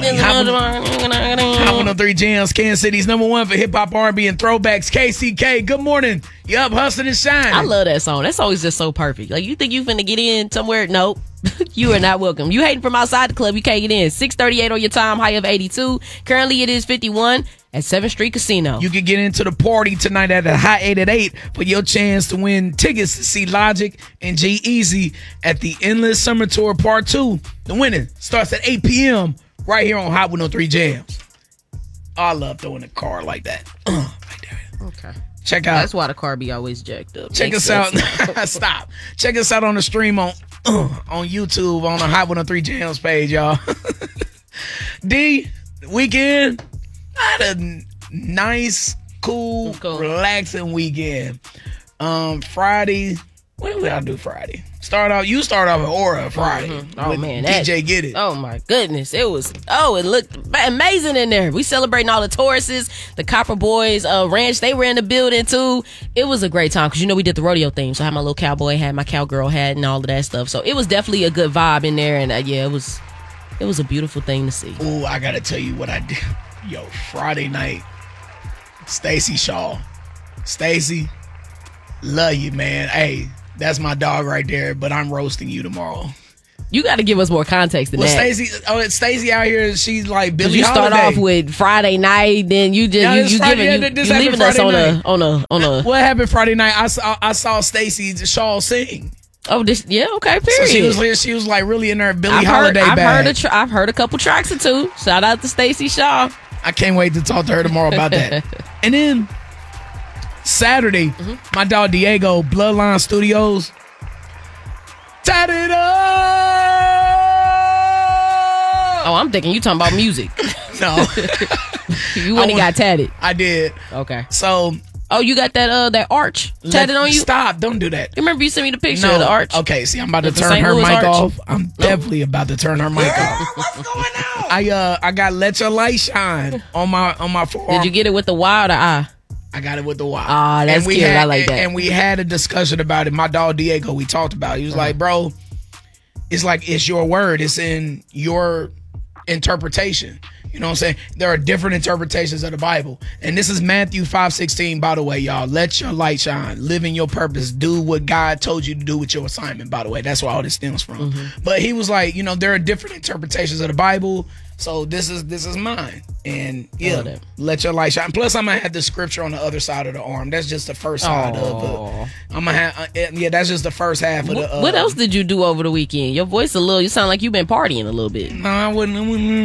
Hot 103 Jams, Kansas City's #1 for hip hop, R&B, and throwbacks. KCK, good morning. You up, hustling and shining. I love that song. That song is just so perfect. Like, you think you finna get in somewhere? Nope. You are not welcome. You hating from outside the club, you can't get in. 638 on your time, high of 82. Currently, it is 51 at 7th Street Casino. You can get into the party tonight at a high 8 at 8 for your chance to win tickets to see Logic and G-Eazy at the Endless Summer Tour Part 2. The winning starts at 8 p.m. right here on Hot 103 Jams. I love throwing a card like that. Right there. Okay. Check out. That's why the car be always jacked up. Check us out. Stop. Check us out on the stream on YouTube on the Hot 103 Jams page, y'all. D, weekend. I had a nice, cool, relaxing weekend. Friday. What did I do Friday? You start off with Aura Friday. Mm-hmm. Oh, man. DJ Get It. Oh, my goodness. It looked amazing in there. We celebrating all the Tauruses, the Copper Boys Ranch. They were in the building, too. It was a great time because, we did the rodeo theme. So I had my little cowboy hat, my cowgirl hat, and all of that stuff. So it was definitely a good vibe in there. And, it was a beautiful thing to see. Ooh, I got to tell you what I did. Yo, Friday night, Stacy Shaw. Stacy, love you, man. Hey, that's my dog right there, but I'm roasting you tomorrow. You got to give us more context than that. Stacy out here, she's like Billie Holiday. You start off with Friday night, then you leaving us on a. What happened Friday night? I saw Stacy Shaw sing. Oh, okay, period. So she was like really in her Billie Holiday bag. I've heard a couple tracks or two. Shout out to Stacy Shaw. I can't wait to talk to her tomorrow about that. And then Saturday, my dog Diego, Bloodline Studios, tied it up. Oh, I'm thinking you talking about music. No. You went and got tatted. I did. Okay. So. Oh, you got that arch tatted on you? Stop. Don't do that. You remember you sent me the picture of the arch? Okay, see, I'm about to turn her mic off. I'm definitely about to turn her mic off. What's going on? I got Let Your Light Shine on my forearm. Did you get it with the Y or the I? I got it with the Y. Ah, that's cute. I like that. And we had a discussion about it. My dog Diego, we talked about it. He was like, bro, it's your word. It's in your interpretation. You know what I'm saying? There are different interpretations of the Bible. And this is Matthew 5:16, by the way, y'all. Let your light shine. Live in your purpose. Do what God told you to do with your assignment, by the way. That's where all this stems from. But he was like, there are different interpretations of the Bible. So this is mine. And yeah, let your light shine. Plus, I'm going to have the scripture on the other side of the arm. That's just the first side of the... I'm going to have... that's just the first half of the... What else did you do over the weekend? Your voice you sound like you've been partying a little bit. No, I wasn't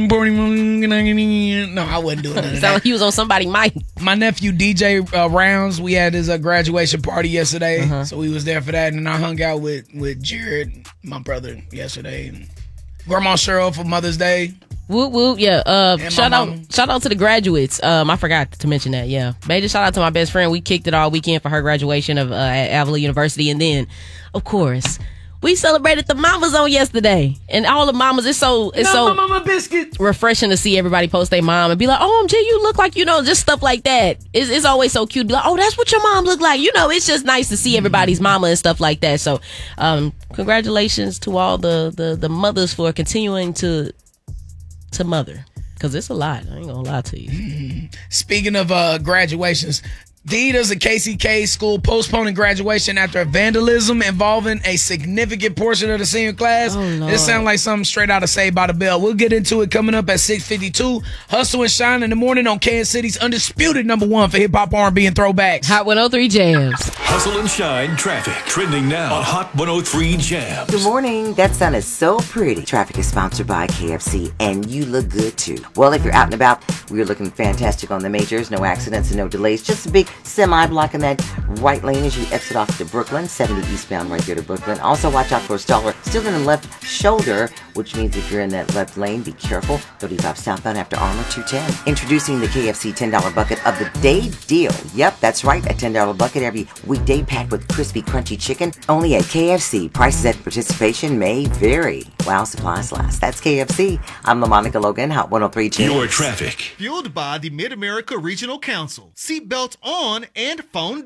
partying. No, I wasn't doing none of that. Sound like you was on somebody's mic. My nephew, DJ Rounds, we had his graduation party yesterday. So we was there for that. And I hung out with Jared, my brother, yesterday. And Grandma Cheryl for Mother's Day. Whoop whoop, yeah. Shout out to the graduates. I forgot to mention that. Yeah, major shout out to my best friend. We kicked it all weekend for her graduation of at Avila University, and then, of course, we celebrated the mamas on yesterday, and all the mamas. It's so mama biscuit refreshing to see everybody post their mom and be like, "Oh, OMG, you look like just stuff like that." It's always so cute. Be like, "Oh, that's what your mom look like." It's just nice to see everybody's mama and stuff like that. So, congratulations to all the mothers for continuing to mother, because it's a lot. I ain't gonna lie to you. Speaking of graduations, There's a KCK school postponing graduation after vandalism involving a significant portion of the senior class. This sounds like something straight out of Saved by the Bell. We'll get into it coming up at 6:52. Hustle and Shine in the morning on Kansas City's undisputed #1 for hip hop, R&B, and throwbacks. Hot 103 Jams. Hustle and Shine traffic trending now on Hot 103 Jams. Good morning. That sun is so pretty. Traffic is sponsored by KFC, and you look good too. Well, if you're out and about, we're looking fantastic on the majors. No accidents and no delays. Just a big semi blocking that right lane as you exit off to Brooklyn. 70 eastbound right there to Brooklyn. Also, watch out for a staller still in the left shoulder, which means if you're in that left lane, be careful. 35 southbound after Armour 210. Introducing the KFC $10 bucket of the day deal. Yep, that's right. A $10 bucket every weekday packed with crispy, crunchy chicken. Only at KFC. Prices at participation may vary while supplies last. That's KFC. I'm LaMonica Logan, Hot 103 Jams. Your traffic. Fueled by the Mid-America Regional Council. Seatbelts on and phone down.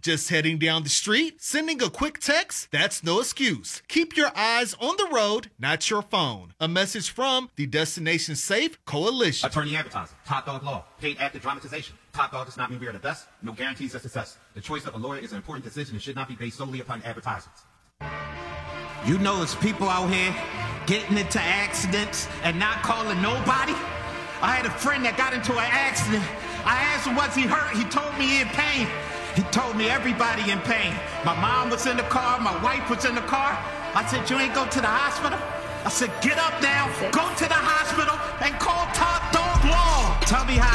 Just heading down the street, sending a quick text? That's no excuse. Keep your eyes on the road, not your phone. A message from the Destination Safe Coalition. Attorney advertising, Top Dog Law, paid actor dramatization. Top Dog does not mean we are the best, no guarantees of success. The choice of a lawyer is an important decision and should not be based solely upon advertisements. You know, it's people out here getting into accidents and not calling nobody. I had a friend that got into an accident. I asked him, was he hurt? He told me he in pain. He told me everybody in pain. My mom was in the car. My wife was in the car. I said, you ain't go to the hospital? I said, get up now, go to the hospital and call Top Dog Law. Tell me how